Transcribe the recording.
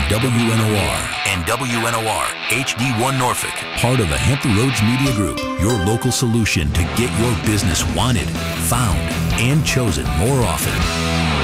WNOR and WNOR HD1 Norfolk. part of the Hampton Roads Media Group, your local solution to get your business wanted, found, and chosen more often.